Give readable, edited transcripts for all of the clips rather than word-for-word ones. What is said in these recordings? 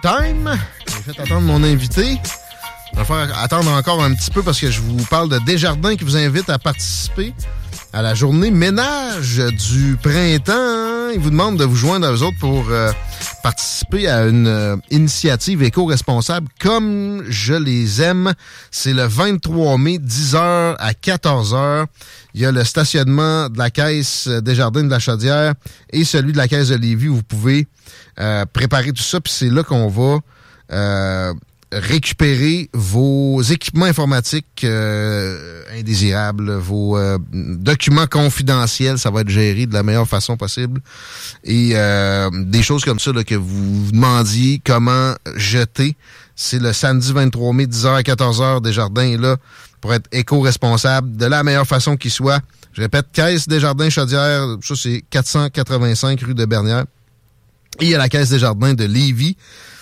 Time. J'ai fait attendre mon invité. Je vais faire attendre encore un petit peu parce que je vous parle de Desjardins qui vous invite à participer à la journée ménage du printemps. Ils vous demandent de vous joindre à eux autres pour participer à une initiative éco-responsable comme je les aime. C'est le 23 mai, 10h à 14h. Il y a le stationnement de la caisse Desjardins de la Chaudière et celui de la caisse de Lévis. Vous pouvez préparer tout ça, puis c'est là qu'on va récupérer vos équipements informatiques indésirables, vos documents confidentiels. Ça va être géré de la meilleure façon possible. Et des choses comme ça là, que vous vous demandiez comment jeter. C'est le samedi 23 mai, 10h à 14h. Desjardins est là pour être éco-responsable de la meilleure façon qui soit. Je répète, caisse Desjardins Chaudière, ça c'est 485 rue de Bernière. Et il y a la caisse Desjardins de Lévis,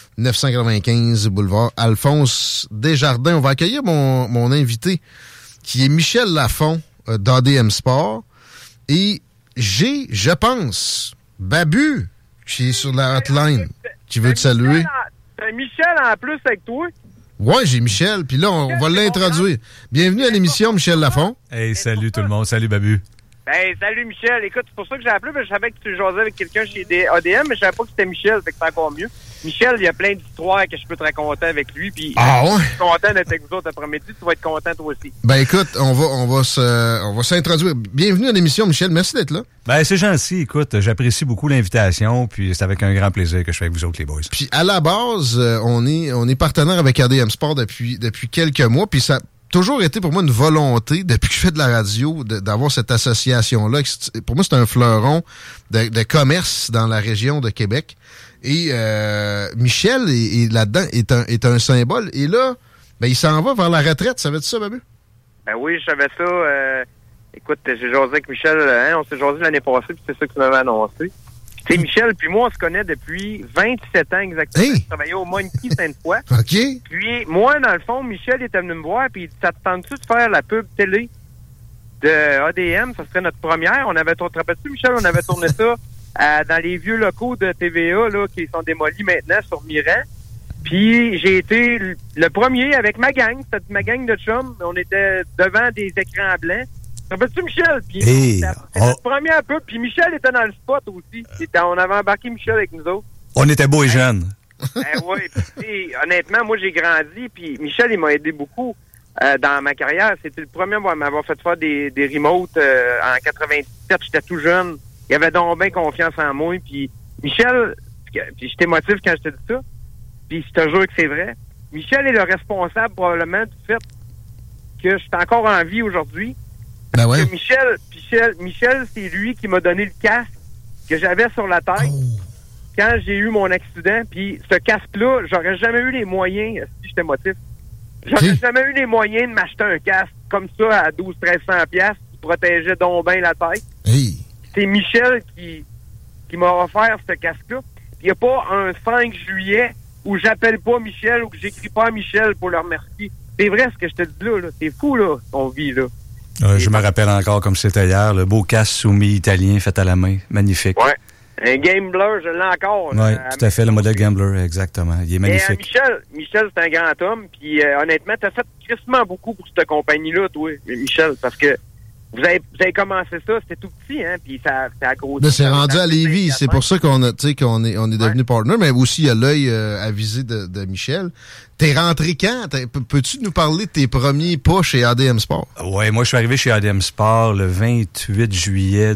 995 boulevard Alphonse Desjardins. On va accueillir mon invité, qui est Michel Lafont d'ADM Sport. Et je pense, Babu, qui est sur la hotline, qui veut te saluer. T'as Michel en plus avec toi? Ouais, j'ai Michel, puis là, on va l'introduire. Bienvenue à l'émission, Michel Lafont. Hey, salut tout le monde. Salut, Babu. Hey, salut Michel. Écoute, c'est pour ça que j'ai appelé, parce que je savais que tu jasais avec quelqu'un chez ADM, mais je savais pas que c'était Michel, fait que c'est encore mieux. Michel, il y a plein d'histoires que je peux te raconter avec lui, puis je suis content d'être avec vous autres après-midi, tu vas être content toi aussi. Ben écoute, on va s'introduire. Bienvenue à l'émission, Michel, merci d'être là. Ben c'est gentil, écoute, j'apprécie beaucoup l'invitation, puis c'est avec un grand plaisir que je suis avec vous autres les boys. Puis à la base, on est partenaire avec ADM Sport depuis quelques mois, puis ça toujours été pour moi une volonté, depuis que je fais de la radio, d'avoir cette association-là. Pour moi, c'est un fleuron de commerce dans la région de Québec. Et Michel est là-dedans, est un symbole. Et là, ben il s'en va vers la retraite. Savais-tu ça, Babu? Ben oui, je savais ça. Écoute, j'ai jasé avec Michel. On s'est jasé l'année passée, puis c'est ça que tu m'avais annoncé. Tu sais, Michel, puis moi, on se connaît depuis 27 ans exactement. Hey! Je travaillais au Monkey Sainte-Foy. OK. Puis moi, dans le fond, Michel était venu me voir, puis il dit, ça te tente-tu de faire la pub télé de ADM? Ça serait notre première. Te rappelles-tu, Michel, on avait tourné ça dans les vieux locaux de TVA, là, qui sont démolis maintenant sur Mirand. Puis j'ai été le premier avec ma gang. C'était ma gang de chums. On était devant des écrans blancs. Te rappelles-tu, Michel? Puis c'était notre première pub. Puis Michel était dans le spot aussi. On avait embarqué Michel avec nous autres. On était beaux et jeunes. Oui, honnêtement, moi j'ai grandi. Puis Michel, il m'a aidé beaucoup dans ma carrière. C'était le premier à m'avoir fait faire des remotes en 97. J'étais tout jeune. Il avait donc bien confiance en moi. Puis Michel, puis je t'émotive quand je te dis ça, puis je te jure que c'est vrai, Michel est le responsable probablement du fait que je suis encore en vie aujourd'hui. Ben ouais. Michel, c'est lui qui m'a donné le casque que j'avais sur la tête quand j'ai eu mon accident. Puis ce casque-là, j'aurais jamais eu les moyens, si je t'émotive, j'aurais jamais eu les moyens de m'acheter un casque comme ça à 1200-1300$ qui protégeait donc bien la tête. Hey. C'est Michel qui m'a offert ce casque-là. Il n'y a pas un 5 juillet où j'appelle pas Michel ou que j'écris pas à Michel pour le remercier. C'est vrai ce que je te dis là. C'est fou, là, qu'on vit, là. Je me rappelle encore comme c'était hier, le beau casque soumis italien fait à la main. Magnifique. Ouais. Un Gambler, je l'ai encore. Oui, tout à fait, le modèle Gambler, exactement. Il est magnifique. Michel, c'est un grand homme. Puis honnêtement, tu as fait crissement beaucoup pour cette compagnie-là, toi, Michel, parce que vous avez commencé ça, c'était tout petit, hein, puis ça a grossi. Là, c'est rendu à Lévis, c'est pour ça qu'on est devenu partner, mais aussi il y a l'œil avisé de Michel. T'es rentré quand? Peux-tu nous parler de tes premiers pas chez ADM Sport? Oui, moi je suis arrivé chez ADM Sport le 28 juillet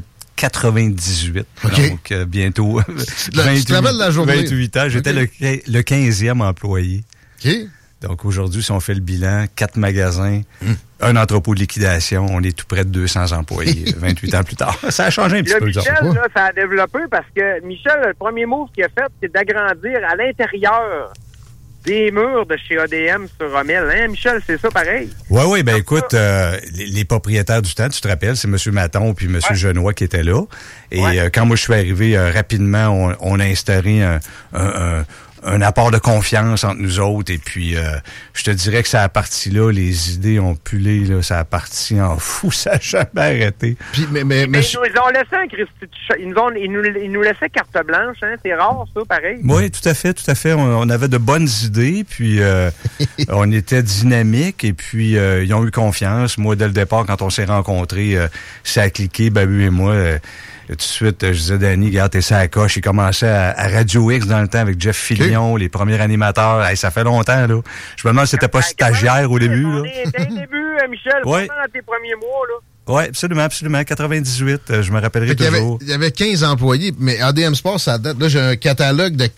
98. Okay. Donc bientôt tu te rappelles la journée? 28 ans, j'étais le 15e employé. OK. Donc, aujourd'hui, si on fait le bilan, 4 magasins, un entrepôt de liquidation, on est tout près de 200 employés 28 ans plus tard. Ça a changé un petit peu. Michel, là, ça a développé parce que Michel, le premier move qu'il a fait, c'est d'agrandir à l'intérieur des murs de chez ADM sur Rommel. Hein, Michel, c'est ça pareil? Oui, ben écoute, les propriétaires du temps, tu te rappelles, c'est M. Maton puis M. Genois qui étaient là. Et quand moi je suis arrivé, rapidement, on a instauré un apport de confiance entre nous autres. Et puis, je te dirais que ça a parti là, les idées ont pulé, là, ça a parti en fou, ça n'a jamais arrêté. Puis, mais ils nous ont laissé un ils nous laissaient carte blanche, hein, c'est rare ça, pareil. Oui, tout à fait. On avait de bonnes idées, puis on était dynamique, et puis ils ont eu confiance. Moi, dès le départ, quand on s'est rencontrés, ça a cliqué, Babu et moi. Tout de suite, je disais, Danny, regarde, t'es ça à coche. Il commençait à Radio X dans le temps avec Jeff Fillion, les premiers animateurs. Hey, ça fait longtemps, là. Je me demande si c'était pas stagiaire au début, là. Dès le début, Michel, ouais. Dans tes premiers mois, là. Oui, absolument. 98, je me rappellerai toujours. Il y avait 15 employés, mais ADM Sport, ça date. Là, j'ai un catalogue de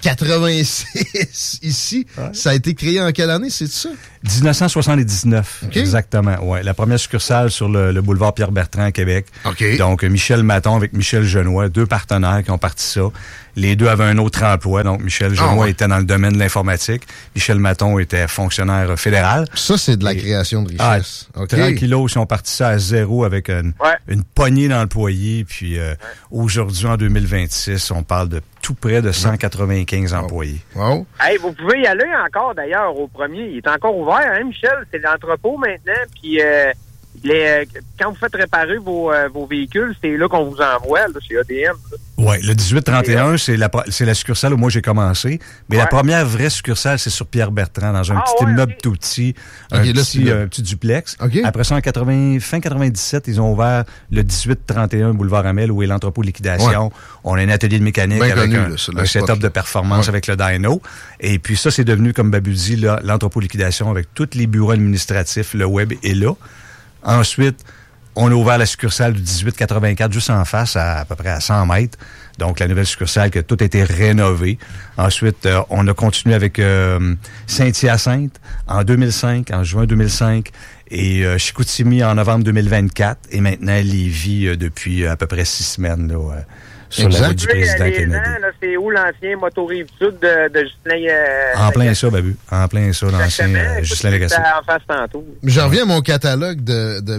86 ici. Ouais. Ça a été créé en quelle année, c'est ça? 1979, okay. Exactement. Ouais, la première succursale sur le boulevard Pierre-Bertrand à Québec. Okay. Donc, Michel Maton avec Michel Genois, 2 partenaires qui ont parti ça. Les deux avaient un autre emploi. Donc, Michel Genois était dans le domaine de l'informatique. Michel Maton était fonctionnaire fédéral. Ça, c'est de la création de richesse. Tranquillos, ils ont parti ça à zéro avec une poignée d'employés. Puis aujourd'hui, en 2026, on parle de tout près de 195 employés. Wow. Hey, vous pouvez y aller encore, d'ailleurs, au premier. Il est encore ouvert, hein, Michel? C'est l'entrepôt maintenant. Puis quand vous faites réparer vos véhicules, c'est là qu'on vous envoie, là, chez ADM. Oui, le 1831, c'est la succursale où moi j'ai commencé. Mais la première vraie succursale, c'est sur Pierre-Bertrand, dans un petit immeuble tout petit, un petit duplex. Okay. Après ça, fin 97, ils ont ouvert le 1831 boulevard Amel, où est l'entrepôt de liquidation. Ouais. On a un atelier de mécanique avec un setup de performance avec le dyno. Et puis ça, c'est devenu, comme Babu dit, l'entrepôt de liquidation avec tous les bureaux administratifs. Le web est là. Ensuite, on a ouvert la succursale du 1884 juste en face, à peu près à 100 mètres. Donc, la nouvelle succursale qui a tout été rénovée. Ensuite, on a continué avec Saint-Hyacinthe en 2005, en juin 2005, et Chicoutimi en novembre 2024, et maintenant Lévis depuis à peu près 6 semaines là, sur la route du président Kennedy. C'est où l'ancien Moto-Rive-Sud de Justin... en plein ça, Babu. En plein ça, l'ancien Justin Lagacé. En face tantôt. Je reviens à mon catalogue de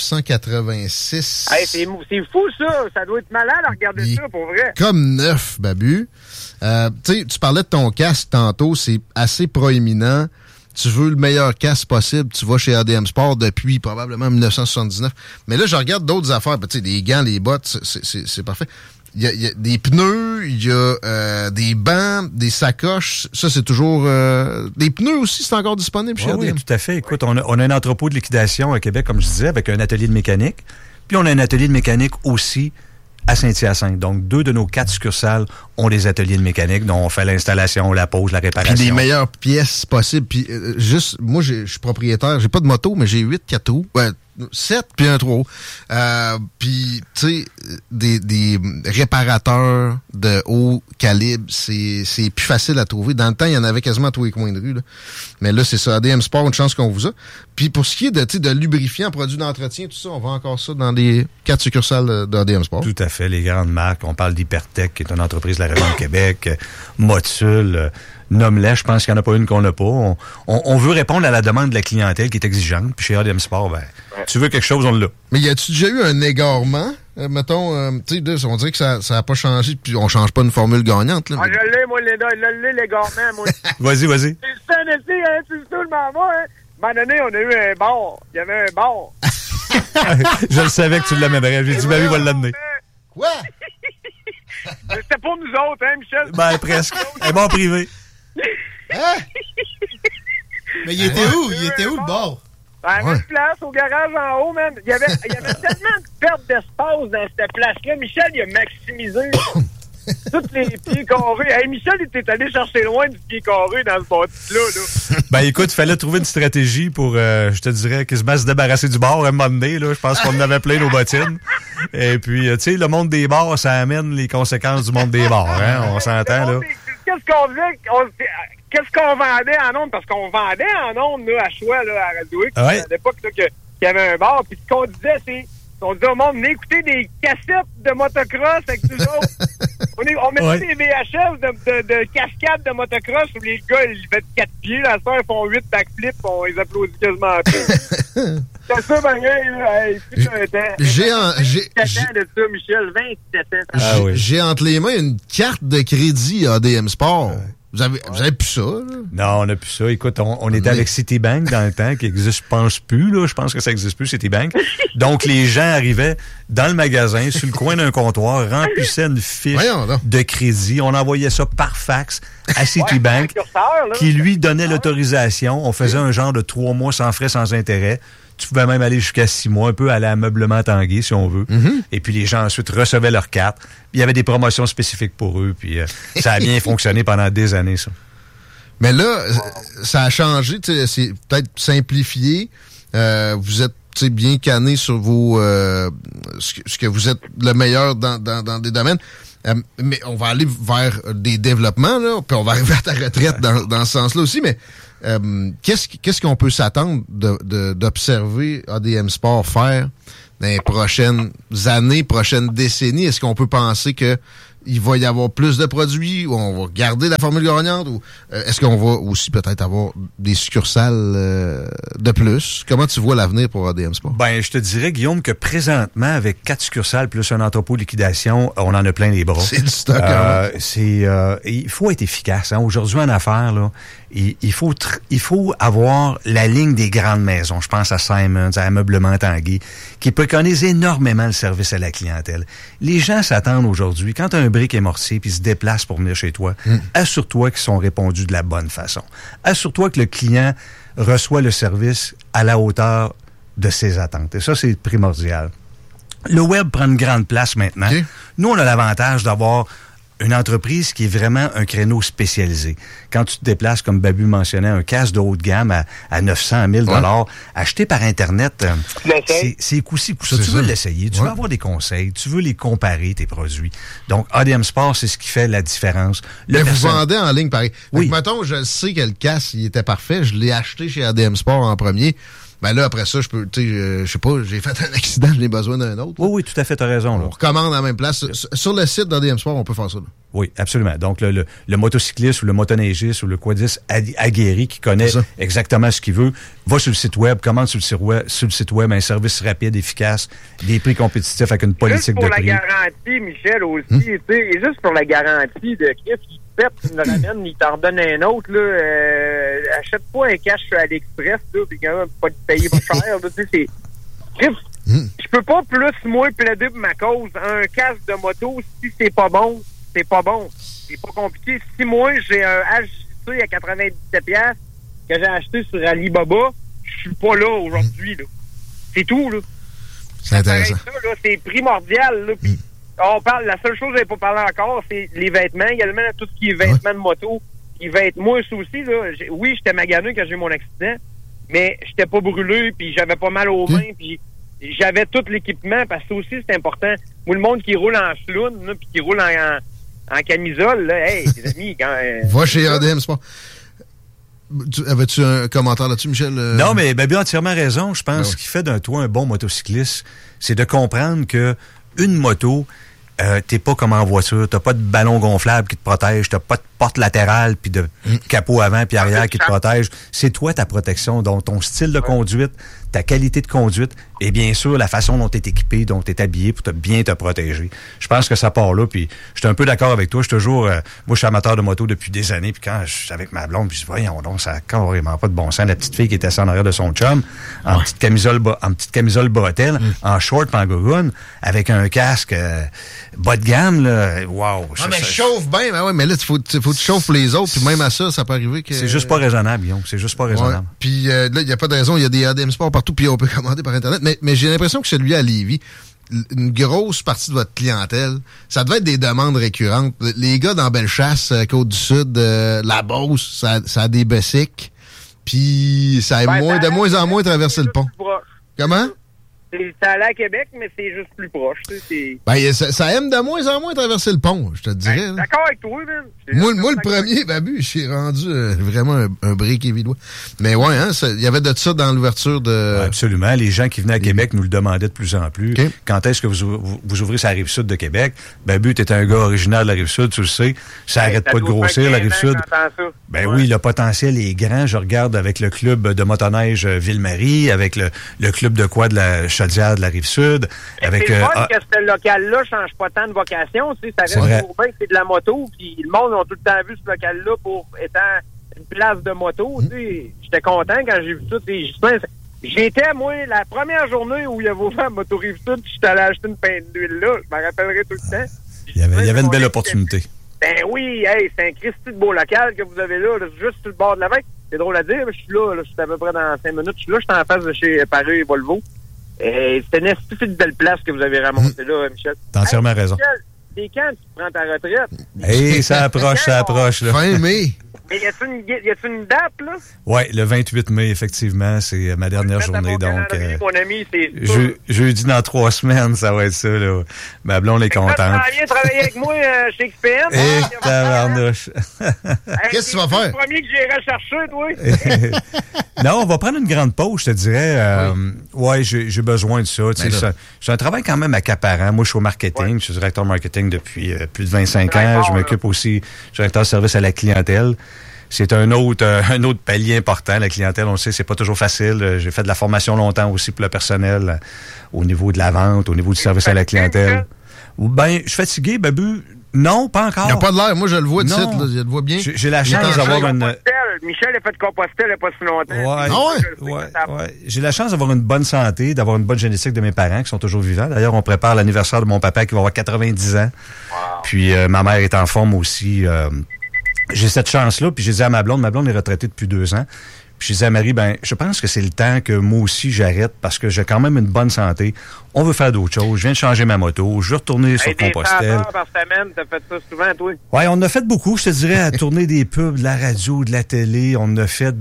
1986. Hey, c'est fou, ça. Ça doit être malade à regarder ça, pour vrai. Comme neuf, Babu. Tu parlais de ton casque tantôt. C'est assez proéminent. Tu veux le meilleur casque possible, tu vas chez ADM Sport depuis probablement 1979. Mais là, je regarde d'autres affaires. Tu sais, les gants, les bottes, c'est parfait. Il y a des pneus, il y a des bancs, des sacoches. Ça, c'est toujours... des pneus aussi, c'est encore disponible chez ADM. Oui, tout à fait. Écoute, on a un entrepôt de liquidation à Québec, comme je disais, avec un atelier de mécanique. Puis on a un atelier de mécanique aussi à Saint-Hyacinthe. Donc, 2 de nos 4 succursales ont des ateliers de mécanique dont on fait l'installation, la pose, la réparation. Puis les meilleures pièces possibles. Puis moi, je suis propriétaire. J'ai pas de moto, mais j'ai 8 4 roues. 7 puis un 3 roues. Puis, tu sais, des réparateurs de haut calibre, c'est plus facile à trouver. Dans le temps, il y en avait quasiment à tous les coins de rue. Là. Mais là, c'est ça. ADM Sport, une chance qu'on vous a. Puis pour ce qui est de lubrifiants, produits d'entretien, tout ça, on vend encore ça dans les 4 succursales d'ADM Sport. Tout à fait. Les grandes marques. On parle d'Hypertech, qui est une entreprise de la région de Québec. Motul, nomme-les, je pense qu'il n'y en a pas une qu'on n'a pas. On veut répondre à la demande de la clientèle qui est exigeante. Puis chez ADM Sport, tu veux quelque chose, on l'a. Mais y a-tu déjà eu un égarement? Mettons, tu sais, on dirait que ça n'a pas changé, puis on change pas une formule gagnante. Là, mais... je l'ai, moi, l'égarement, moi. Vas-y. Tu le sais, hein, tu le sais, le maman, hein. À un moment donné, on a eu un bar. Il y avait un bar. Je le savais que tu l'amènerais. J'ai dit, oui, va l'amener. Quoi? C'était pour nous autres, hein, Michel? Ben, presque. Un bar privé. Hein? Mais il était où? Il était où, le bar? À la même place, au garage en haut, man. Il y avait tellement de perte d'espace dans cette place-là. Michel, il a maximisé tous les pieds carrés. Hey, Michel, il était allé chercher loin du pied carré dans ce bâtisse-là. Là. Ben, écoute, il fallait trouver une stratégie pour, je te dirais, quasiment se débarrasser du bar à un moment donné. Là. Je pense qu'on en avait plein nos bottines. Et puis, tu sais, le monde des bars, ça amène les conséquences du monde des bars. Hein? On s'entend, là. Qu'est-ce qu'on faisait? Qu'est-ce qu'on vendait en ondes? Parce qu'on vendait en ondes, là, à choix, là, à Radio X, à l'époque, là, qu'il y avait un bar. Puis ce qu'on disait, c'est, on disait au monde, venez écouter des cassettes de motocross avec nous autres. On mettait des VHS de cascades de motocross où les gars, ils levaient de 4 pieds, là, ça, ils font 8 backflips, on les applaudit quasiment plus. C'est ça, ben, hey, c'est un temps. J'ai de ça, Michel, 27 ans. J'ai entre les mains une carte de crédit ADM Sport. Vous avez plus ça, là? Non, on n'a plus ça. Écoute, on était avec Citibank dans le temps, qui existe, je pense plus, là. Je pense que ça existe plus, Citibank. Donc, les gens arrivaient dans le magasin, sur le coin d'un comptoir, remplissaient une fiche de crédit. On envoyait ça par fax à Citibank, qui lui donnait l'autorisation. On faisait un genre de 3 mois sans frais, sans intérêt. Tu pouvais même aller jusqu'à 6 mois, un peu à l'ameublement Tanguay, si on veut. Mm-hmm. Et puis, les gens ensuite recevaient leur carte. Il y avait des promotions spécifiques pour eux. Puis, ça a bien fonctionné pendant des années, ça. Mais là, ça a changé. C'est peut-être simplifié. Vous êtes bien canné sur vos ce que vous êtes le meilleur dans des domaines. Mais on va aller vers des développements, là. Puis on va arriver à ta retraite dans ce sens-là aussi. Mais qu'est-ce qu'on peut s'attendre d'observer ADM Sport faire dans les prochaines années, prochaines décennies? Est-ce qu'on peut penser que il va y avoir plus de produits, ou on va garder la formule gagnante, ou est-ce qu'on va aussi peut-être avoir des succursales de plus? Comment tu vois l'avenir pour ADM Sport? Ben, je te dirais, Guillaume, que présentement, avec 4 succursales plus un entrepôt de liquidation, on en a plein les bras. C'est du stock. Il faut être efficace. Hein. Aujourd'hui, en affaires, là, il faut avoir la ligne des grandes maisons. Je pense à Simons, à Ameublement Tanguay, qui préconise énormément le service à la clientèle. Les gens s'attendent aujourd'hui, quand un brick et mortier puis se déplace pour venir chez toi, assure-toi qu'ils sont répondus de la bonne façon. Assure-toi que le client reçoit le service à la hauteur de ses attentes. Et ça, c'est primordial. Le web prend une grande place maintenant. Okay. Nous, on a l'avantage d'avoir une entreprise qui est vraiment un créneau spécialisé. Quand tu te déplaces, comme Babu mentionnait, un casque de haut de gamme à 900 000 $, acheté par Internet, c'est coup-ci, coup-ça. Tu veux l'essayer, tu veux avoir des conseils, tu veux les comparer, tes produits. Donc, ADM Sport, c'est ce qui fait la différence. Mais vous vendez en ligne, pareil. Oui. Donc, mettons, je sais que le casque, il était parfait, je l'ai acheté chez ADM Sport en premier. Ben là, après ça, je peux, tu sais, je sais pas, j'ai fait un accident, j'ai besoin d'un autre. Oui, tout à fait, t'as raison. Là. On recommande à la même place. Sur le site d'ADM Sport, on peut faire ça. Là. Oui, absolument. Donc, le motocycliste ou le motoneigiste ou le quadiste aguerri qui connaît exactement ce qu'il veut, va sur le site web, commande sur le site web un service rapide, efficace, des prix compétitifs avec une politique de prix. Juste pour la garantie, Michel, aussi, tu sais, juste pour la garantie de Chris, il me ramène, il t'en redonne un autre, là, achète pas un cash à l'Express, là, pis quand même, pas te payer pas cher, là, tu sais, c'est... Je peux pas plus, moi, plaider pour ma cause. Un casque de moto, si c'est pas bon, c'est pas bon. C'est pas compliqué. Si moi, j'ai un HJC à 97$ que j'ai acheté sur Alibaba, je suis pas là aujourd'hui, là. C'est tout, là. C'est intéressant. Ça, là, c'est primordial, là, pis on parle, la seule chose que j'ai pas parlé encore, c'est les vêtements. Également, tout ce qui est vêtements de moto. Moi aussi, là, oui, j'étais magané quand j'ai eu mon accident, mais j'étais pas brûlé, puis j'avais pas mal aux mains, puis j'avais tout l'équipement, parce que ça aussi, c'est important. Moi, le monde qui roule en sloun, puis qui roule en camisole, là, hey, les amis, quand... Va chez ADM Sport. Avais-tu un commentaire là-dessus, Michel? Non, mais Babu a entièrement raison. Je pense qu'il fait d'un toi un bon motocycliste, c'est de comprendre que une moto... t'es pas comme en voiture, t'as pas de ballon gonflable qui te protège, t'as pas de porte latérale puis de capot avant puis arrière qui te protège. C'est toi ta protection, donc ton style de conduite, ta qualité de conduite et bien sûr la façon dont t'es équipé, dont t'es habillé pour bien te protéger. Je pense que ça part là, puis je suis un peu d'accord avec toi. Je suis toujours, moi je suis amateur de moto depuis des années, puis quand je suis avec ma blonde, puis je dis voyons donc, ça a carrément pas de bon sens. La petite fille qui était assise en arrière de son chum, en petite camisole bretelle, en short, en gogoune, avec un casque bas de gamme, là, wow. Mais chauffe bien, mais là, faut que tu chauffes les autres, puis même à ça peut arriver que... C'est juste pas raisonnable, Guillaume, c'est juste pas raisonnable. Puis là, il n'y a pas de raison, il y a des ADM Sport partout, puis on peut commander par Internet, mais j'ai l'impression que celui à Lévis, une grosse partie de votre clientèle, ça devait être des demandes récurrentes. Les gars dans Bellechasse, Côte-du-Sud, la Beauce, ça a des bessiques, puis ça a de moins en moins traversé le pont. Comment? C'est allé à Québec, mais c'est juste plus proche. Ça aime de moins en moins traverser le pont, je te dirais. D'accord avec toi, man. Moi le premier, Babu, je suis rendu vraiment un brick évidois. Mais ouais, hein, il y avait de ça dans l'ouverture de... Ouais, absolument. Les gens qui venaient à Québec nous le demandaient de plus en plus. Okay. Quand est-ce que vous ouvrez sa Rive-Sud de Québec? Babu, t'es un gars originaire de la Rive-Sud, tu le sais. Ça arrête pas de grossir, la Rive-Sud. Oui, le potentiel est grand. Je regarde avec le club de motoneige Ville-Marie, avec le club de la Chaudière de la Rive-Sud. Avec, c'est fun que ce local-là change pas tant de vocation. Tu sais, ça reste toujours bien que c'est de la moto. Puis le monde a tout le temps vu ce local-là pour étant une place de moto. Tu sais, j'étais content quand j'ai vu ça. J'étais, moi, la première journée où il y avait ouvert Moto Rive-Sud, puis j'étais allé acheter une pinte d'huile là. Je m'en rappellerai tout le temps. Il y avait une belle opportunité. Ben oui, c'est un Christy de beau local que vous avez là, juste sur le bord de la veille. C'est drôle à dire, mais je suis là, je suis à peu près dans 5 minutes. Je suis là, je suis en face de chez Paris et Volvo. Et c'était une esthétique belle place que vous avez ramassée là, Michel. T'as entièrement raison. Michel, c'est quand tu prends ta retraite? Hey, ça approche, là. Fin mai. Mais y a-t-il une date, là? Oui, le 28 mai, effectivement, c'est ma dernière journée. Donc, mon ami, c'est jeudi dans 3 semaines, ça va être ça, là. Ma blonde est contente. Tu viens travailler avec moi chez XPM. Tabarnouche. Qu'est-ce que tu vas faire? C'est le premier que j'irai chercher, toi. Non, on va prendre une grande pause, je te dirais. Oui, j'ai besoin de ça. C'est un travail quand même accaparant. Moi, je suis au marketing. Je suis directeur marketing depuis plus de 25 ans. Je m'occupe aussi, directeur de service à la clientèle. C'est un autre palier important. La clientèle, on le sait, c'est pas toujours facile. J'ai fait de la formation longtemps aussi pour le personnel au niveau de la vente, au niveau du service à la clientèle. Ben, je suis fatigué, Babu. Non, pas encore. Il n'y a pas de l'air. Moi, je le vois de site. Je le vois bien. J'ai la chance d'avoir une... Michel a fait de Compostelle il n'y a pas si longtemps. Ouais. J'ai la chance d'avoir une bonne santé, d'avoir une bonne génétique de mes parents qui sont toujours vivants. D'ailleurs, on prépare l'anniversaire de mon papa qui va avoir 90 ans. Wow. Puis ma mère est en forme aussi. J'ai cette chance-là, puis j'ai dit à ma blonde est retraitée depuis 2 ans. Puis j'ai dit à Marie, je pense que c'est le temps que moi aussi j'arrête parce que j'ai quand même une bonne santé. On veut faire d'autres choses. Je viens de changer ma moto. Je veux retourner sur Compostelle. 100 heures par semaine, t'as fait ça souvent, toi? Oui, on a fait beaucoup, je te dirais, à tourner des pubs, de la radio, de la télé. On a fait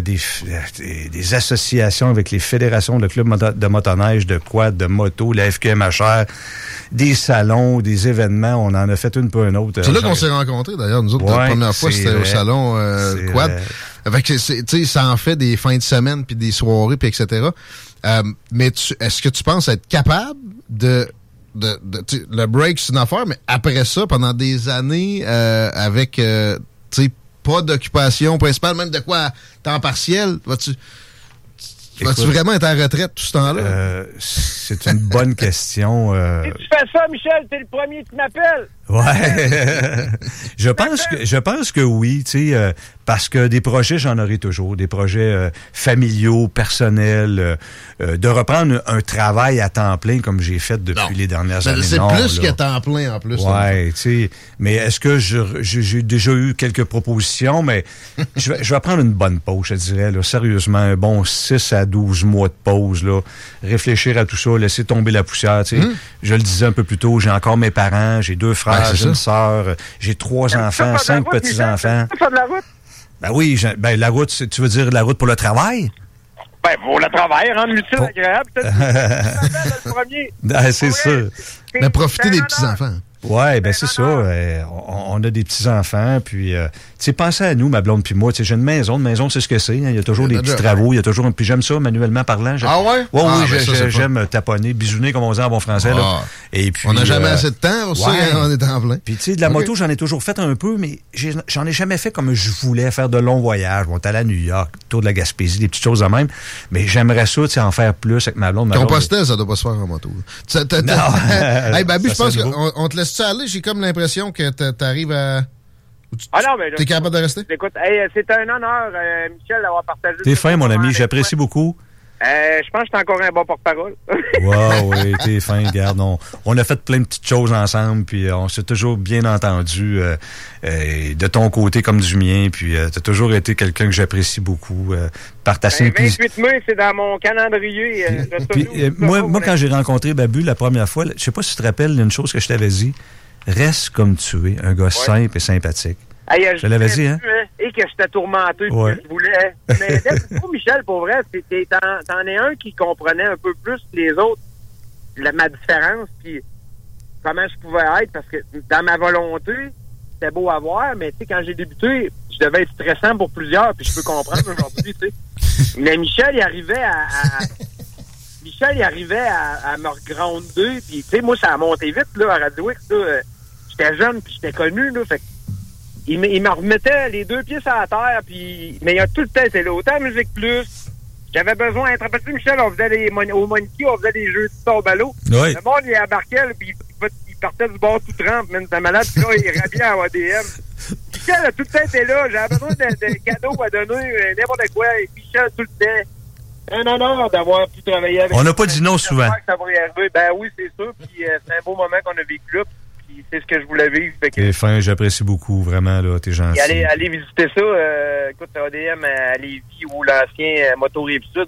des associations avec les fédérations de clubs de motoneige, de quad, de moto, la FQMHR, des salons, des événements. On en a fait une peu un autre. C'est là qu'on s'est rencontrés, d'ailleurs. Nous autres, la première fois, c'était au salon quad. Fait que, tu sais, ça en fait des fins de semaine, puis des soirées, puis etc. Mais est-ce que tu penses être capable de le break, c'est une affaire, mais après ça, pendant des années, avec, tu sais, pas d'occupation principale, même de quoi temps partiel, vas-tu vraiment être à la retraite tout ce temps-là? C'est une bonne question. Si tu fais ça, Michel, t'es le premier qui m'appelle. Ouais. Je pense que oui, tu sais, parce que des projets, j'en aurai toujours, des projets familiaux, personnels, de reprendre un travail à temps plein comme j'ai fait depuis les dernières années. C'est plus que temps plein en plus. Ouais, tu sais. Mais est-ce que j'ai déjà eu quelques propositions, mais je vais prendre une bonne pause, je dirais, là, sérieusement, un bon 6 à 12 mois de pause, là, réfléchir à tout ça, laisser tomber la poussière, tu sais. Je le disais un peu plus tôt, j'ai encore mes parents, j'ai 2 frères, j'ai une sœur, j'ai 3 enfants, 5 petits-enfants. Tu fais de la route? Ben oui, la route, tu veux dire la route pour le travail? Ben, pour le travail, rendre l'utile agréable, peut-être. Le premier. C'est sûr. Mais profiter des petits-enfants. Ouais, ben c'est ça. On a des petits-enfants, puis tu sais, pensez à nous, ma blonde puis moi. Tu sais, j'ai une maison, c'est ce que c'est. Il y a toujours des petits travaux, il y a toujours... Puis j'aime ça, manuellement parlant. Ah ouais? Oui, j'aime taponner, bisouner, comme on dit en bon français. Là. Et puis, on n'a jamais assez de temps aussi, on est en plein. Puis tu sais, de la moto, j'en ai toujours fait un peu, mais j'en ai jamais fait comme je voulais, faire de longs voyages. On est allé à New York, tour de la Gaspésie, des petites choses de même. Mais j'aimerais ça, tu sais, en faire plus avec ma blonde. Compostelle, ça doit pas se faire en moto. Non. Hey, Babu, je pense qu'on te laisse aller. J'ai comme l'impression que t'arrives à... non, mais t'es capable de rester? Écoute, c'est un honneur, Michel, d'avoir partagé... T'es fin, mon ami, j'apprécie beaucoup. Je pense que j'étais encore un bon porte-parole. Oui, t'es fin, regarde. On a fait plein de petites choses ensemble, puis on s'est toujours bien entendu de ton côté comme du mien, puis t'as toujours été quelqu'un que j'apprécie beaucoup. Par ta 28 mai, c'est dans mon calendrier. Moi, quand j'ai rencontré Babu la première fois, je sais pas si tu te rappelles une chose que je t'avais dit. Reste comme tu es, un gars simple et sympathique. Je l'avais dit, hein? Et que j'étais tourmenté, que je voulais. Mais Michel, pour vrai, t'en es un qui comprenait un peu plus que les autres ma différence, puis comment je pouvais être, parce que dans ma volonté, c'était beau à voir, mais tu sais, quand j'ai débuté, je devais être stressant pour plusieurs, puis je peux comprendre aujourd'hui, tu sais. Mais Michel, il arrivait à me regrounder, puis tu sais, moi, ça a monté vite, là, à Radio X, là. J'étais jeune, puis j'étais connu, là, fait que il me remettait les 2 pieds sur la terre, puis mais il a tout le temps été là. Autant Musique Plus, J'avais besoin, te rappelles-tu, Michel, on faisait au Monkey, on faisait des jeux de tombe à l'eau. Oui. Le monde, il embarquait, puis il partait du bord tout trempe, même, c'était malade, puis là, il rhabillait à ADM. Michel a tout le temps été là, j'avais besoin de cadeaux à donner, n'importe quoi, et Michel, tout le temps. Un honneur d'avoir pu travailler avec. On n'a pas dit non souvent. Ça va y arriver. Ben oui, c'est sûr. Puis c'est un beau moment qu'on a vécu là. Puis c'est ce que je voulais vivre. T'es fin, j'apprécie beaucoup, vraiment, là. T'es gentil. Et allez visiter ça. Écoute, ADM à Lévis ou l'ancien Moto Rive-Sud,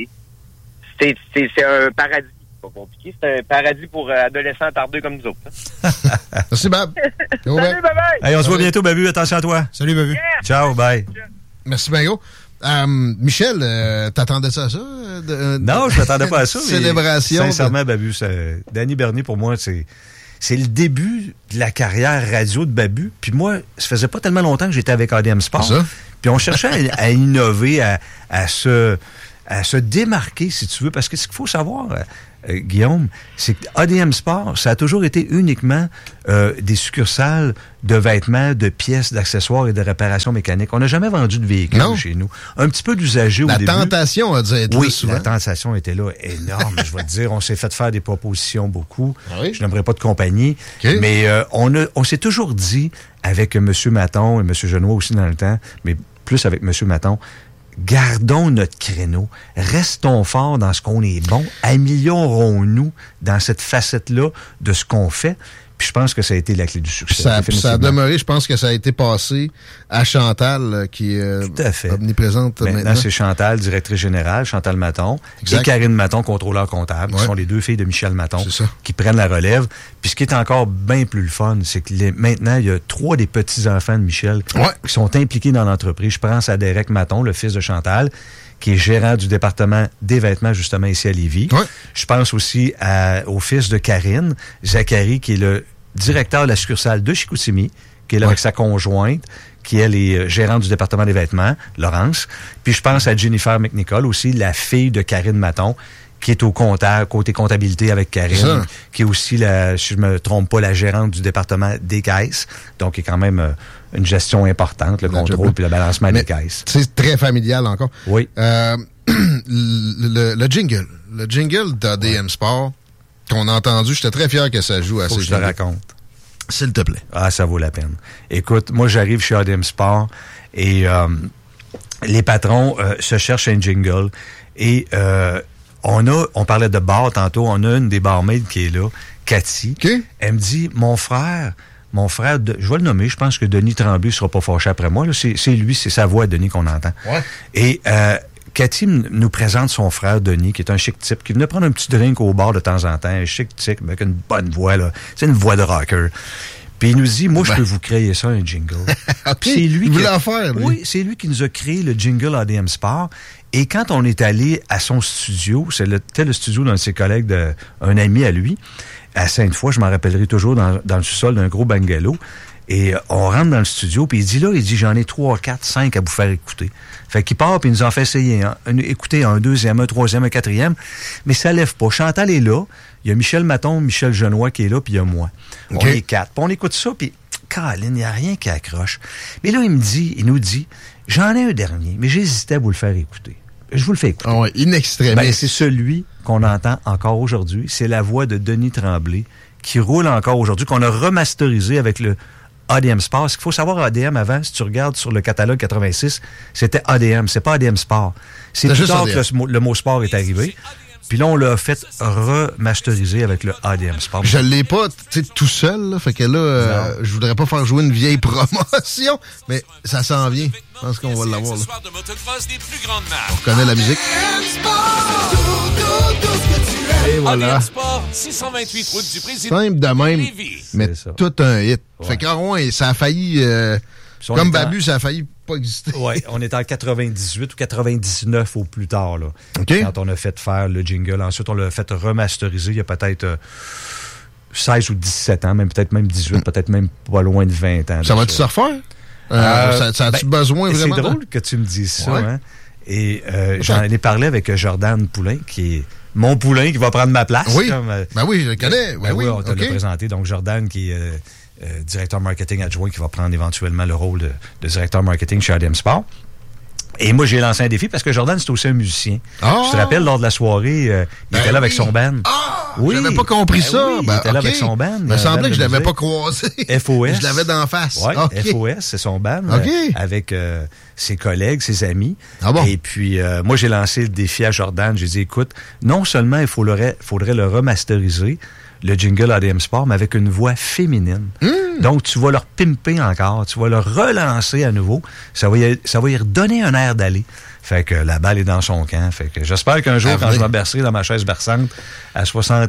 c'est un paradis. C'est pas compliqué. C'est un paradis pour adolescents tardeux comme nous autres. Hein. Merci, Bab. Salut, bye-bye. Hey, on se voit bientôt, Babu. Attention à toi. Salut, Babu. Yeah. Ciao, bye. Merci, bien gros. Michel, t'attendais ça à ça? Non, je m'attendais pas à ça. Célébration. Sincèrement, Babu, Danny Bernier, pour moi, c'est le début de la carrière radio de Babu. Puis moi, ça faisait pas tellement longtemps que j'étais avec ADM Sport. Ça? Puis on cherchait à innover, à se démarquer, si tu veux. Parce que ce qu'il faut savoir, Guillaume, c'est que ADM Sport, ça a toujours été uniquement des succursales de vêtements, de pièces, d'accessoires et de réparations mécaniques. On n'a jamais vendu de véhicules chez nous. Un petit peu d'usagers au début. La tentation a dû être là souvent. La tentation était là énorme. Je vais te dire, on s'est fait faire des propositions beaucoup. Ah oui? Je n'aimerais pas de compagnie. Okay. Mais on s'est toujours dit, avec M. Maton et M. Genois aussi dans le temps, mais plus avec M. Maton, gardons notre créneau. Restons forts dans ce qu'on est bon. Améliorons-nous dans cette facette-là de ce qu'on fait. Puis je pense que ça a été la clé du succès. Ça a demeuré, je pense que ça a été passé à Chantal, qui est omniprésente maintenant. C'est Chantal, directrice générale, Chantal Maton, exact. Et Karine Maton, contrôleur comptable, qui sont les deux filles de Michel Maton, qui prennent la relève. Puis ce qui est encore bien plus le fun, c'est que maintenant, il y a 3 des petits-enfants de Michel qui sont impliqués dans l'entreprise. Je pense à Derek Maton, le fils de Chantal, qui est gérant du département des vêtements, justement, ici à Lévis. Ouais. Je pense aussi au fils de Karine, Zachary, qui est le directeur de la succursale de Chicoutimi, qui est là avec sa conjointe, qui, elle, est gérante du département des vêtements, Laurence. Puis je pense à Jennifer McNichol, aussi, la fille de Karine Maton, qui est au côté comptabilité avec Karine, qui est aussi, si je me trompe pas, la gérante du département des caisses. Donc, il y a quand même une gestion importante, le contrôle puis le balancement des caisses. C'est très familial encore. Oui. Le jingle d'ADM Sport qu'on a entendu, j'étais très fier que ça joue à ces je te raconte. S'il te plaît. Ah, ça vaut la peine. Écoute, moi, j'arrive chez ADM Sport et les patrons se cherchent un jingle et on parlait de bar tantôt, on a une des barmaids qui est là, Cathy. Okay. Elle me dit, mon frère, je vais le nommer, je pense que Denis Tremblay sera pas fâché après moi. Là. C'est lui, c'est sa voix, Denis, qu'on entend. Ouais. Et Cathy nous présente son frère Denis, qui est un chic type, qui venait prendre un petit drink au bar de temps en temps, un chic type avec une bonne voix, là. C'est une voix de rocker. Puis il nous dit, moi, je peux vous créer ça, un jingle. Okay. C'est lui qui en faire, lui. Oui, c'est lui qui nous a créé le jingle ADM Sport. Et quand on est allé à son studio, c'était le studio d'un de ses collègues, un ami à lui, à Sainte-Foy, je m'en rappellerai toujours, dans le sous-sol d'un gros bungalow. Et on rentre dans le studio, puis il dit, j'en ai 3, 4, 5 à vous faire écouter. Fait qu'il part, puis il nous en fait essayer. Écouter un deuxième, un troisième, un quatrième. Mais ça lève pas. Chantal est là. Il y a Michel Maton, Michel Genois qui est là, puis il y a moi. Okay. On est 4. Puis on écoute ça, puis Caroline, il n'y a rien qui accroche. Mais là, il nous dit, j'en ai un dernier, mais j'hésitais à vous le faire écouter. Je vous le fais écouter. Ah ouais, in extremis. Ben, c'est celui qu'on entend encore aujourd'hui. C'est la voix de Denis Tremblay qui roule encore aujourd'hui, qu'on a remasterisé avec le ADM Sport. Ce qu'il faut savoir, ADM, avant, si tu regardes sur le catalogue 86, c'était ADM, c'est pas ADM Sport. C'est plus tard que le mot sport est arrivé. Puis là, on l'a fait remasteriser avec le ADM Sport. Je l'ai pas tout seul, là, fait que là, je voudrais pas faire jouer une vieille promotion, mais ça s'en vient. Je pense qu'on va l'avoir. Là. On reconnaît la musique. Et voilà. 628 route du président. Simple de même, mais tout un hit. Ouais. Fait qu'en Rouen, ça a failli... comme Babu, ça a failli pas exister. Oui, on est en 98 ou 99 au plus tard, là. Okay. Quand on a fait faire le jingle. Ensuite, on l'a fait remasteriser il y a peut-être 16 ou 17 ans, peut-être même 18, peut-être même pas loin de 20 ans. Ça va-tu se refaire? Ça a-tu besoin vraiment? C'est drôle que tu me dises ça, hein? Et j'en ai parlé avec Jordan Poulain, qui est mon poulain qui va prendre ma place. Oui, ben oui, je le connais. Oui, on te l'a présenté. Donc, Jordan, qui est directeur marketing adjoint, qui va prendre éventuellement le rôle de directeur marketing chez ADM Sport. Et moi, j'ai lancé un défi parce que Jordan, c'est aussi un musicien. Oh! Je te rappelle, lors de la soirée, il était là avec son band. Oui. J'avais pas compris ça. Oui, il était là avec son band. Il me semblait que je l'avais pas croisé. FOS. Je l'avais d'en face. Oui, FOS, c'est son band. Avec ses collègues, ses amis. Ah bon? Et puis, moi, j'ai lancé le défi à Jordan. J'ai dit, écoute, non seulement il faudrait le remasteriser, le jingle ADM Sport, mais avec une voix féminine. Donc, tu vas leur pimper encore, tu vas leur relancer à nouveau. Ça va y redonner un air d'aller. Fait que la balle est dans son camp. Fait que j'espère qu'un jour, quand je me bercerai dans ma chaise berçante, à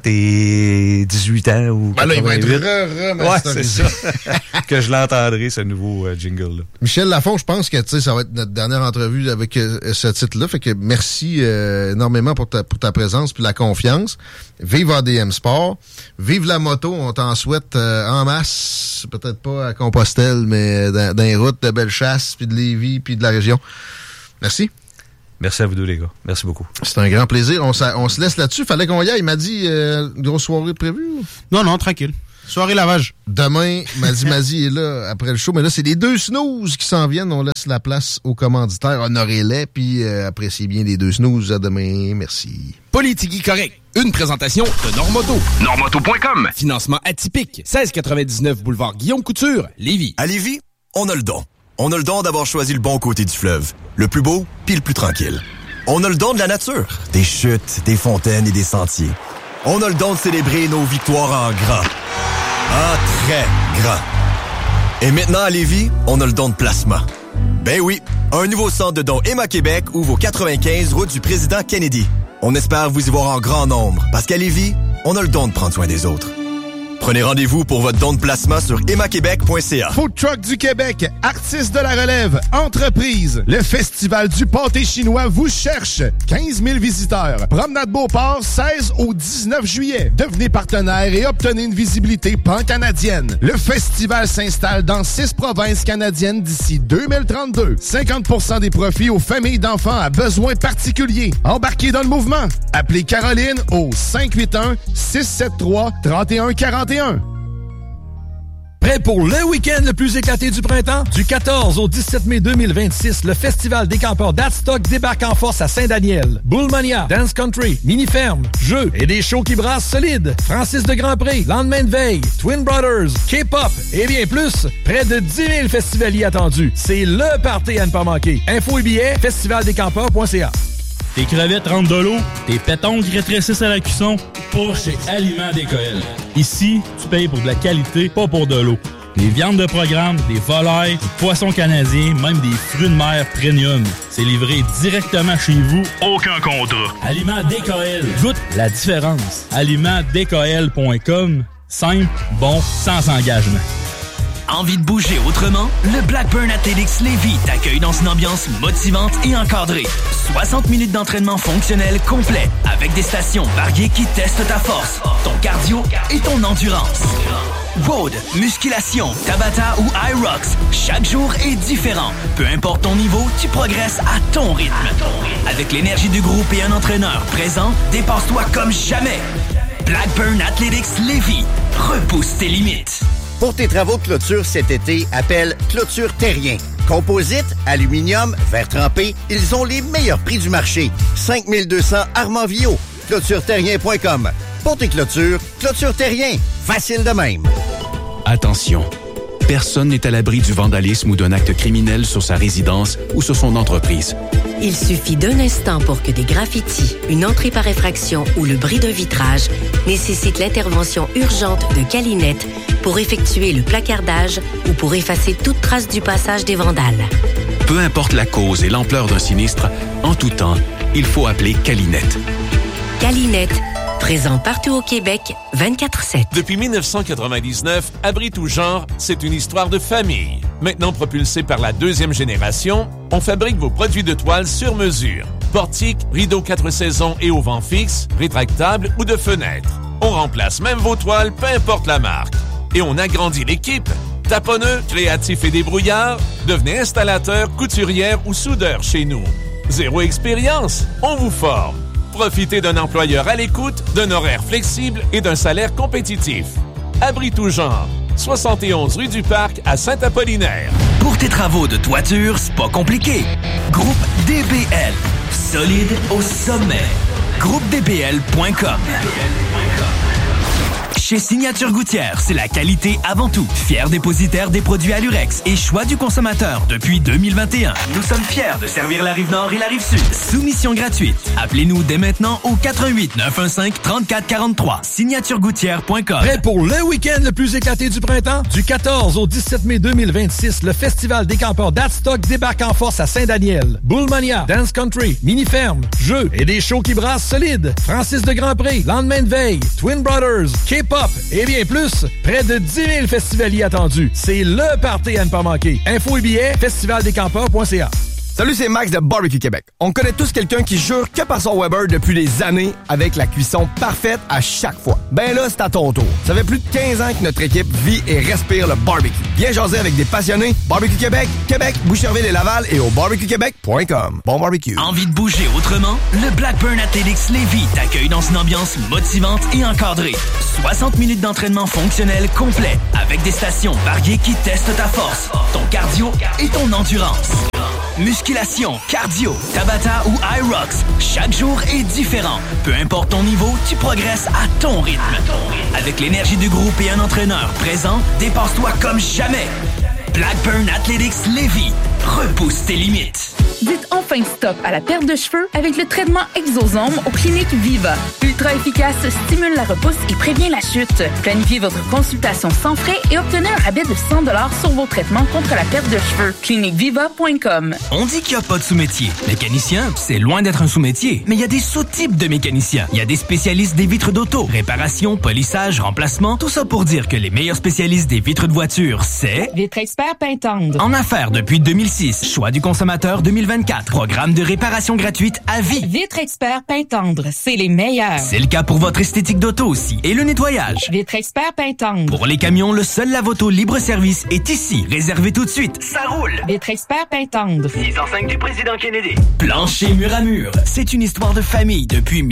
78 ans ou 88... Ben là, il va être remasterisé. Ouais, c'est ça. Que je l'entendrai, ce nouveau jingle-là. Michel Lafond, je pense que ça va être notre dernière entrevue avec ce titre-là. Fait que merci énormément pour ta présence puis la confiance. Vive ADM Sport. Vive la moto. On t'en souhaite en masse. Peut-être pas à Compostelle, mais dans les routes de Bellechasse, puis de Lévis, puis de la région. Merci. Merci à vous deux, les gars. Merci beaucoup. C'est un grand plaisir. On se laisse là-dessus. Fallait qu'on y aille. Il m'a dit une grosse soirée prévue. Non, tranquille. Soirée lavage. Demain, Mazi est là après le show. Mais là, c'est les 2 snooze qui s'en viennent. On laisse la place aux commanditaires. Honorez-les. Puis appréciez bien les 2 snooze. À demain. Merci. Politique correct. Une présentation de Normoto. Normoto.com. Financement atypique. 1699 boulevard Guillaume Couture, Lévis. À Lévis, on a le don. On a le don d'avoir choisi le bon côté du fleuve. Le plus beau, puis le plus tranquille. On a le don de la nature. Des chutes, des fontaines et des sentiers. On a le don de célébrer nos victoires en grand. En très grand. Et maintenant, à Lévis, on a le don de plasma. Ben oui, un nouveau centre de dons Emma Québec ouvre au 95 route du président Kennedy. On espère vous y voir en grand nombre, parce qu'à Lévis, on a le don de prendre soin des autres. Prenez rendez-vous pour votre don de plasma sur emmaquebec.ca. Food Truck du Québec, artistes de la relève, entreprise. Le Festival du pâté chinois vous cherche. 15 000 visiteurs. Promenade Beauport, 16 au 19 juillet. Devenez partenaire et obtenez une visibilité pan-canadienne. Le festival s'installe dans 6 provinces canadiennes d'ici 2032. 50% des profits aux familles d'enfants à besoins particuliers. Embarquez dans le mouvement. Appelez Caroline au 581-673-3141. Prêt pour le week-end le plus éclaté du printemps? Du 14 au 17 mai 2026, le Festival des campeurs d'Adstock débarque en force à Saint-Daniel. Bullmania, Dance Country, Mini-Ferme, jeux et des shows qui brassent solide. Francis de Grandpré, Lendemain de veille, Twin Brothers, K-Pop et bien plus. Près de 10 000 festivaliers attendus. C'est le party à ne pas manquer. Infos et billets, festivaldescampeurs.ca. Tes crevettes rentrent de l'eau, tes pétons rétrécissent à la cuisson, pas chez Aliments DKL. Ici, tu payes pour de la qualité, pas pour de l'eau. Des viandes de programme, des volailles, du poisson canadien, même des fruits de mer premium. C'est livré directement chez vous, aucun contrat. Aliments DKL, goûte la différence. alimentsdkl.com, simple, bon, sans engagement. Envie de bouger autrement? Le Blackburn Athletics Lévis t'accueille dans une ambiance motivante et encadrée. 60 minutes d'entraînement fonctionnel complet avec des stations variées qui testent ta force, ton cardio et ton endurance. Road, musculation, Tabata ou Irox, chaque jour est différent. Peu importe ton niveau, tu progresses à ton rythme. Avec l'énergie du groupe et un entraîneur présent, dépasse-toi comme jamais. Blackburn Athletics Lévis, repousse tes limites. Pour tes travaux de clôture cet été, appelle Clôture Terrien. Composite, aluminium, verre trempé, ils ont les meilleurs prix du marché. 5200 Armand-Villot. ClôtureTerrien.com. Pour tes clôtures, Clôture Terrien. Facile de même. Attention, personne n'est à l'abri du vandalisme ou d'un acte criminel sur sa résidence ou sur son entreprise. Il suffit d'un instant pour que des graffitis, une entrée par effraction ou le bris d'un vitrage nécessitent l'intervention urgente de Calinette pour effectuer le placardage ou pour effacer toute trace du passage des vandales. Peu importe la cause et l'ampleur d'un sinistre, en tout temps, il faut appeler Calinette. Calinette, présent partout au Québec, 24/7. Depuis 1999, Abri tout genre, c'est une histoire de famille. Maintenant propulsé par la 2e génération, on fabrique vos produits de toile sur mesure. Portiques, rideaux 4 saisons et au vent fixe, rétractables ou de fenêtres. On remplace même vos toiles, peu importe la marque. Et on agrandit l'équipe. Taponneux, créatifs et débrouillards, devenez installateur, couturière ou soudeur chez nous. Zéro expérience, on vous forme. Profitez d'un employeur à l'écoute, d'un horaire flexible et d'un salaire compétitif. Abri tout genre. 71 rue du Parc à Saint-Apollinaire. Pour tes travaux de toiture, c'est pas compliqué. Groupe solide au sommet. GroupeDBL.com. Chez Signature Gouttière, c'est la qualité avant tout. Fier dépositaire des produits Alurex et choix du consommateur depuis 2021. Nous sommes fiers de servir la Rive-Nord et la Rive-Sud. Soumission gratuite. Appelez-nous dès maintenant au 88 915 34 43. Signaturegouttière.com. Prêt pour le week-end le plus éclaté du printemps? Du 14 au 17 mai 2026, le Festival des campeurs d'Adstock débarque en force à Saint-Daniel. Bullmania, Dance Country, Mini-Ferme, Jeux et des shows qui brassent solide. Francis de Grandpré, Lendemain de veille, Twin Brothers, K-Pop et bien plus. Près de 10 000 festivaliers attendus. C'est le party à ne pas manquer. Infos et billets, festivaldescampeurs.ca. Salut, c'est Max de Barbecue Québec. On connaît tous quelqu'un qui jure que par son Weber depuis des années avec la cuisson parfaite à chaque fois. Ben là, c'est à ton tour. Ça fait plus de 15 ans que notre équipe vit et respire le barbecue. Viens jaser avec des passionnés. Barbecue Québec, Québec, Boucherville et Laval et au barbecuequebec.com. Bon barbecue. Envie de bouger autrement? Le Blackburn Athletics Lévis t'accueille dans une ambiance motivante et encadrée. 60 minutes d'entraînement fonctionnel complet avec des stations variées qui testent ta force, ton cardio et ton endurance. Musculation, cardio, Tabata ou Irox, chaque jour est différent. Peu importe ton niveau, tu progresses à ton rythme. Avec l'énergie du groupe et un entraîneur présent, dépasse-toi comme jamais. Blackburn Athletics Lévis, repousse tes limites. Dites enfin stop à la perte de cheveux avec le traitement Exosome aux cliniques Viva. Ultra efficace, stimule la repousse et prévient la chute. Planifiez votre consultation sans frais et obtenez un rabais de 100 $ sur vos traitements contre la perte de cheveux. Cliniqueviva.com. On dit qu'il n'y a pas de sous-métier. Mécanicien, c'est loin d'être un sous-métier. Mais il y a des sous-types de mécaniciens. Il y a des spécialistes des vitres d'auto, réparation, polissage, remplacement. Tout ça pour dire que les meilleurs spécialistes des vitres de voiture, c'est... Vitre Expert Pintendre. En affaires depuis 2006. Choix du consommateur 2024. Programme de réparation gratuite à vie. Vitre Expert Pintendre, c'est les meilleurs. C'est le cas pour votre esthétique d'auto aussi. Et le nettoyage. Vitre Expert Pintendre. Pour les camions, le seul lave-auto libre-service est ici. Réservé tout de suite. Ça roule. Vitre Expert Pintendre. 605 du président Kennedy. Plancher mur à mur. C'est une histoire de famille depuis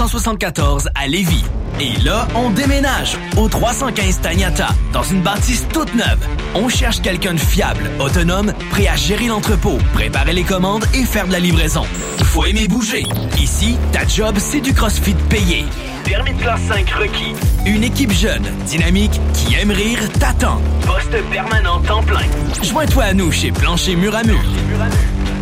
1974 à Lévis. Et là, on déménage au 315 Tagnata, dans une bâtisse toute neuve. On cherche quelqu'un de fiable, autonome, prêt à gérer l'entrepôt, préparer les commandes et faire de la livraison. Faut aimer bouger. Ici, ta job, c'est du CrossFit payé. Permis de classe 5 requis. Une équipe jeune, dynamique, qui aime rire, t'attend. Poste permanent temps plein. Joins-toi à nous chez Plancher Mur à Mur.